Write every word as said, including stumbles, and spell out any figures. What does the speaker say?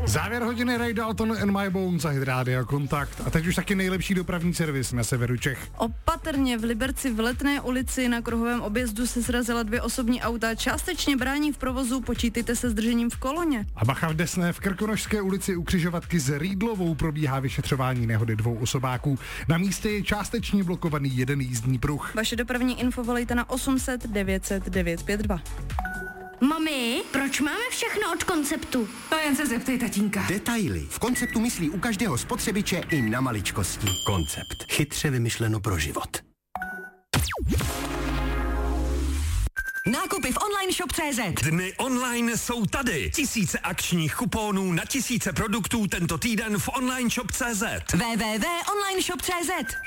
Závěr hodiny Ray Dalton and My Bones a Hit Radio Kontakt. A teď už taky nejlepší dopravní servis na severu Čech. Opatrně v Liberci v Letné ulici na kruhovém objezdu se srazila dvě osobní auta. Částečně brání v provozu, počítejte se zdržením v koloně. A bacha v Desné v Krkonošské ulici u křižovatky s Rýdlovou probíhá vyšetřování nehody dvou osobáků. Na místě je částečně blokovaný jeden jízdní pruh. Vaše dopravní info volejte na osm set devět set devět pět dva. Mami, proč máme všechno od Konceptu? To jen se zeptej tatínka. Detaily. V Konceptu myslí u každého spotřebiče i na maličkosti. Koncept. Chytře vymyšleno pro život. Nákupy v online shop tečka cé zet. Dny online jsou tady. Tisíce akčních kuponů na tisíce produktů tento týden v online shop tečka cé zet. w w w tečka online shop tečka cé zet.